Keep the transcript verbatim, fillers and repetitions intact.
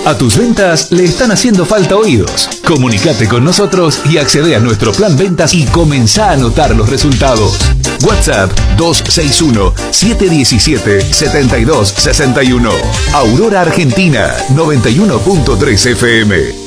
A tus ventas le están haciendo falta oídos. Comunicate con nosotros y accede a nuestro plan ventas y comenzá a notar los resultados. WhatsApp dos seis uno, siete uno siete, siete dos seis uno. Aurora Argentina, noventa y uno punto tres F M.